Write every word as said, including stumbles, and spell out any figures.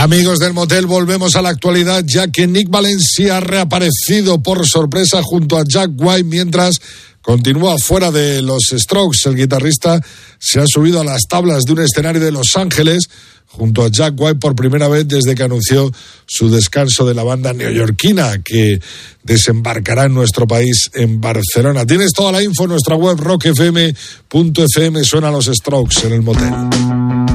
Amigos del motel, volvemos a la actualidad, ya que Nick Valencia ha reaparecido por sorpresa junto a Jack White mientras continúa fuera de los Strokes. El guitarrista se ha subido a las tablas de un escenario de Los Ángeles junto a Jack White por primera vez desde que anunció su descanso de la banda neoyorquina que desembarcará en nuestro país en Barcelona. Tienes toda la info en nuestra web rock f m punto f m. Suena Los Strokes en el motel.